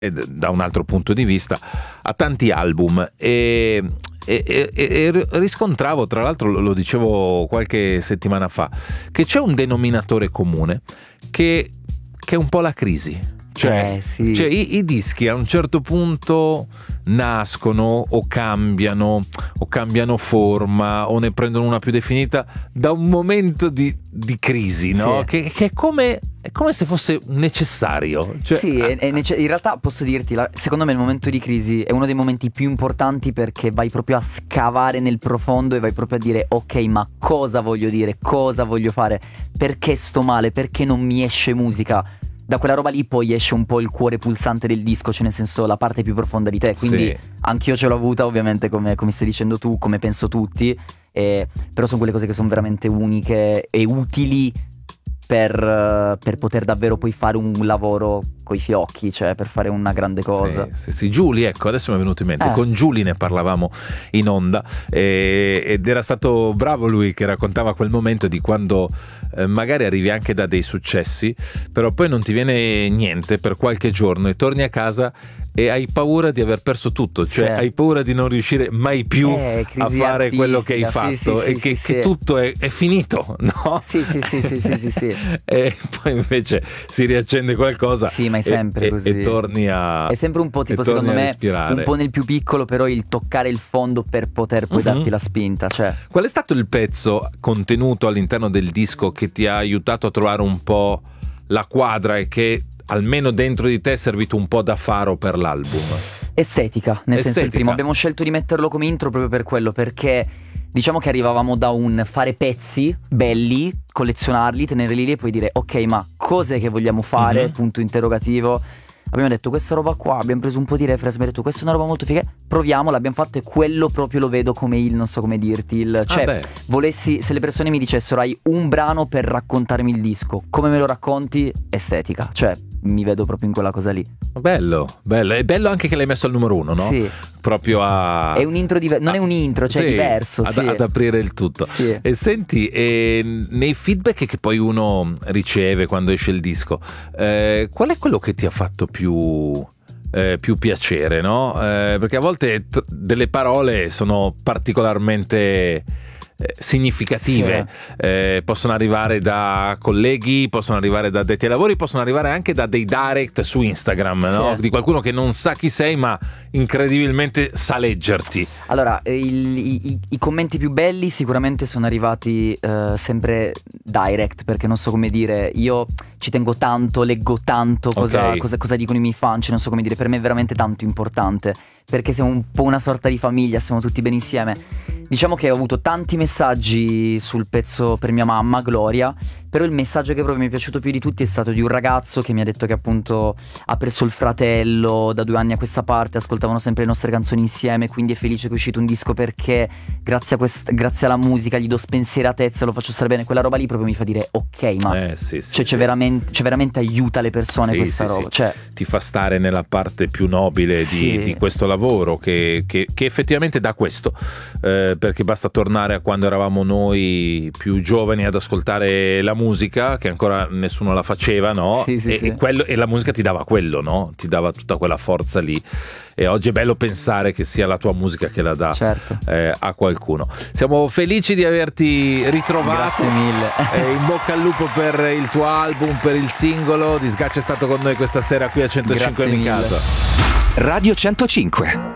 da un altro punto di vista, ha tanti album e riscontravo, tra l'altro lo dicevo qualche settimana fa, che c'è un denominatore comune che è un po' la crisi. Sì. Cioè i dischi a un certo punto nascono o cambiano forma o ne prendono una più definita da un momento di crisi, no? Sì. Che è come se fosse necessario. Sì, in realtà posso dirti, secondo me il momento di crisi è uno dei momenti più importanti, perché vai proprio a scavare nel profondo e vai proprio a dire ok, ma cosa voglio dire, cosa voglio fare, perché sto male, perché non mi esce musica. Da quella roba lì poi esce un po' il cuore pulsante del disco, cioè nel senso la parte più profonda di te. Quindi sì, anch'io ce l'ho avuta, ovviamente, come stai dicendo tu, come penso tutti, però sono quelle cose che sono veramente uniche e utili per poter davvero poi fare un lavoro coi fiocchi, cioè per fare una grande cosa. Sì. Giulia, ecco, adesso mi è venuto in mente, con Giulia ne parlavamo in onda ed era stato bravo lui che raccontava quel momento di quando magari arrivi anche da dei successi, però poi non ti viene niente per qualche giorno e torni a casa e hai paura di aver perso tutto, cioè hai paura di non riuscire mai più a fare quello che hai fatto e che tutto è finito, no? Sì. E poi invece si riaccende qualcosa. Sì, ma è sempre così. E torni a... È sempre un po' tipo, secondo me, respirare. un po' nel più piccolo, però il toccare il fondo per poter poi darti la spinta, cioè. Qual è stato il pezzo contenuto all'interno del disco che ti ha aiutato a trovare un po' la quadra e che almeno dentro di te è servito un po' da faro per l'album? Estetica, nel senso, il primo abbiamo scelto di metterlo come intro proprio per quello, perché diciamo che arrivavamo da un fare pezzi belli, collezionarli, tenerli lì e poi dire ok, ma cos'è che vogliamo fare, punto interrogativo. Abbiamo detto questa roba qua, abbiamo preso un po' di reference, abbiamo detto questa è una roba molto figa, proviamo, l'abbiamo fatto e quello proprio lo vedo come non so come dirti, cioè volessi, se le persone mi dicessero hai un brano per raccontarmi il disco, come me lo racconti? Estetica, cioè mi vedo proprio in quella cosa lì. Bello, è bello anche che l'hai messo al numero 1, no? Sì. Proprio a... È un intro non è un intro, cioè è diverso, ad aprire il tutto. Sì. E senti, nei feedback che poi uno riceve quando esce il disco, qual è quello che ti ha fatto più piacere, no? Perché a volte delle parole sono particolarmente significative, possono arrivare da colleghi, possono arrivare da addetti ai lavori, possono arrivare anche da dei direct su Instagram, no? Di qualcuno che non sa chi sei ma incredibilmente sa leggerti. Allora, i commenti più belli sicuramente sono arrivati sempre direct, perché non so come dire, io ci tengo tanto, leggo tanto cosa dicono i miei fan, cioè non so come dire, per me è veramente tanto importante, perché siamo un po' una sorta di famiglia, siamo tutti bene insieme. Diciamo che ho avuto tanti messaggi sul pezzo per mia mamma, Gloria, però il messaggio che proprio mi è piaciuto più di tutti è stato di un ragazzo che mi ha detto che appunto ha perso il fratello da 2 anni a questa parte, ascoltavano sempre le nostre canzoni insieme, quindi è felice che è uscito un disco perché grazie alla musica gli do spensieratezza, lo faccio stare bene. Quella roba lì proprio mi fa dire ok, ma c'è veramente aiuta le persone questa roba. Cioè, ti fa stare nella parte più nobile di questo lavoro che effettivamente dà questo, perché basta tornare a quando eravamo noi più giovani ad ascoltare la musica, che ancora nessuno la faceva, no? E la musica ti dava quello, no? Ti dava tutta quella forza lì. E oggi è bello pensare che sia la tua musica che la dà a qualcuno. Siamo felici di averti ritrovato. Grazie mille. In bocca al lupo per il tuo album, per il singolo. Disgaccia è stato con noi questa sera qui a 105 in casa. Radio 105.